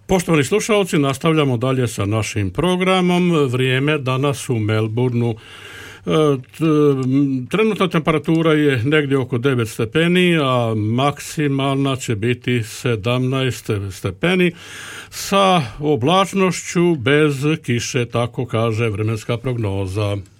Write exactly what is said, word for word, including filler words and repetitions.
Poštovani slušalci, nastavljamo dalje sa našim programom. Vrijeme danas u Melbourneu. Trenutna temperatura je negdje oko devet stepeni, a maksimalna će biti sedamnaest stepeni sa oblačnošću bez kiše, tako kaže vremenska prognoza.